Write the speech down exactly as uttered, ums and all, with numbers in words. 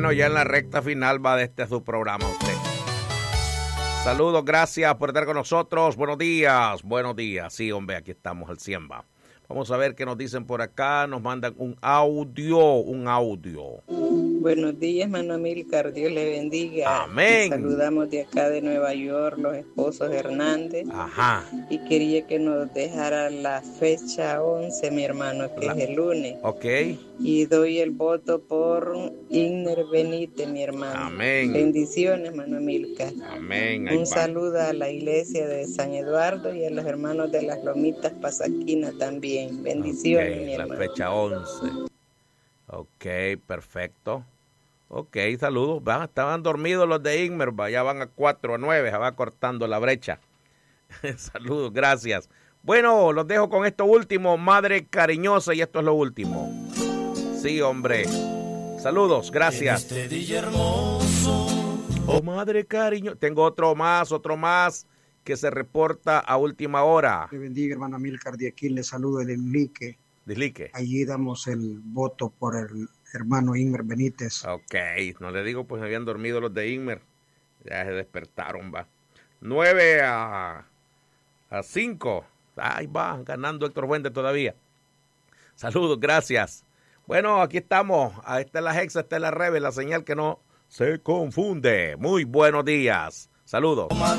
Bueno, ya en la recta final va de este su programa usted. Saludos, gracias por estar con nosotros. Buenos días, buenos días. Sí, hombre, aquí estamos al cien va. Vamos a ver qué nos dicen por acá. Nos mandan un audio, un audio. Buenos días, Mano Amílcar. Dios le bendiga. Amén. Y saludamos de acá de Nueva York, los esposos Hernández. Ajá. Y quería que nos dejara la fecha once, mi hermano, que la... es el lunes. Ok. Y doy el voto por Igner Benítez, mi hermano. Amén. Bendiciones, Mano Amílcar. Amén. Un saludo a la iglesia de San Eduardo y a los hermanos de las Lomitas Pasaquina también. Bendiciones, okay, mi hermano. La fecha once. Ok, perfecto. Ok, saludos. Van, estaban dormidos los de Igmer, va, ya van a cuatro, a nueve, se va cortando la brecha. Saludos, gracias. Bueno, los dejo con esto último, Madre Cariñosa, y esto es lo último. Sí, hombre. Saludos, gracias. En este día hermoso. Oh, Madre Cariñosa. Tengo otro más, otro más que se reporta a última hora. Le bendiga, hermano Amílcar, de aquí le saludo el Enrique. Deslique. Allí damos el voto por el hermano Igmer Benítez. Ok, no le digo, pues habían dormido los de Igmer. Ya se despertaron, va. Nueve a, a cinco. Ahí va, ganando Héctor Fuentes todavía. Saludos, gracias. Bueno, aquí estamos. Esta es la Hexa, esta es la Rebe, la señal que no se confunde. Muy buenos días. Saludos.